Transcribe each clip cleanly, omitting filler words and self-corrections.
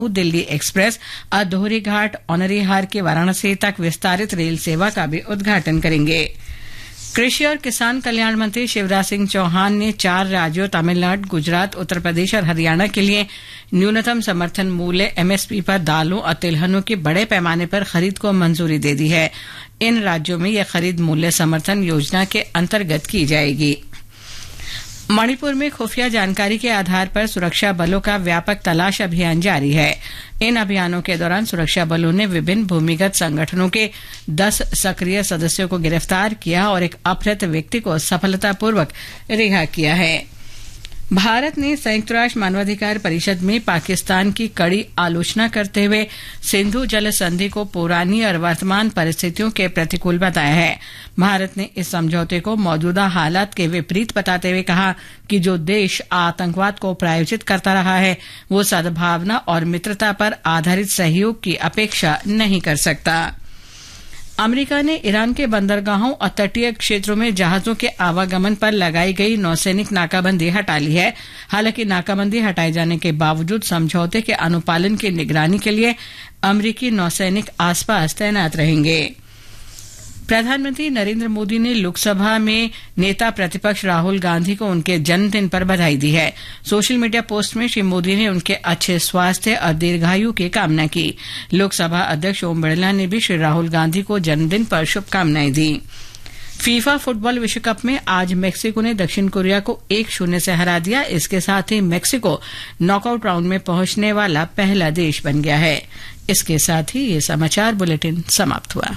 Delhi express और दोहरी घाट औनरीहार के वाराणसी तक विस्तारित रेल सेवा का भी उद्घाटन करेंगे। कृषि और किसान कल्याण मंत्री शिवराज सिंह चौहान ने 4 राज्यों तमिलनाडु, गुजरात, उत्तर प्रदेश और हरियाणा के लिए न्यूनतम समर्थन मूल्य एमएसपी पर दालों और तिलहनों की बड़े पैमाने पर खरीद को मंजूरी दे दी है। इन राज्यों में यह खरीद मूल्य समर्थन योजना के अंतर्गत की जाएगी। मणिपुर में खुफिया जानकारी के आधार पर सुरक्षा बलों का व्यापक तलाश अभियान जारी है। इन अभियानों के दौरान सुरक्षा बलों ने विभिन्न भूमिगत संगठनों के 10 सक्रिय सदस्यों को गिरफ्तार किया और एक अपहृत व्यक्ति को सफलतापूर्वक रिहा किया है। भारत ने संयुक्त राष्ट्र मानवाधिकार परिषद में पाकिस्तान की कड़ी आलोचना करते हुए सिंधु जल संधि को पुरानी और वर्तमान परिस्थितियों के प्रतिकूल बताया है। भारत ने इस समझौते को मौजूदा हालात के विपरीत बताते हुए कहा कि जो देश आतंकवाद को प्रायोजित करता रहा है वो सद्भावना और मित्रता पर आधारित सहयोग की अपेक्षा नहीं कर सकता। अमेरिका ने ईरान के बंदरगाहों और तटीय क्षेत्रों में जहाजों के आवागमन पर लगाई गई नौसैनिक नाकाबंदी हटा ली है। हालांकि नाकाबंदी हटाए जाने के बावजूद समझौते के अनुपालन की निगरानी के लिए अमेरिकी नौसैनिक आसपास तैनात रहेंगे। प्रधानमंत्री नरेंद्र मोदी ने लोकसभा में नेता प्रतिपक्ष राहुल गांधी को उनके जन्मदिन पर बधाई दी है। सोशल मीडिया पोस्ट में श्री मोदी ने उनके अच्छे स्वास्थ्य और दीर्घायु की कामना की। लोकसभा अध्यक्ष ओम बिरला ने भी श्री राहुल गांधी को जन्मदिन पर शुभकामनाएं दी। फीफा फुटबॉल विश्व कप में आज मेक्सिको ने दक्षिण कोरिया को 1-0 से हरा दिया। इसके साथ ही मेक्सिको नॉकआउट राउंड में पहुंचने वाला पहला देश बन गया है। इसके साथ ही ये समाचार बुलेटिन समाप्त हुआ।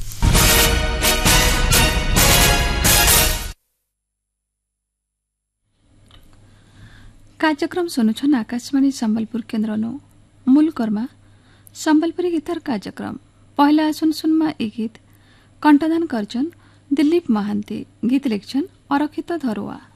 कार्यक्रम सुनुछन् आकाशवाणी सम्बलपुर केन्द्रनो मूल कर्मा सम्बलपुरी गीतार कार्यक्रम पहला सुनमा ए गीत कंठदान करछन् दिलीप महान्ती, गीत लेख्छन् अरक्षित धरुवा।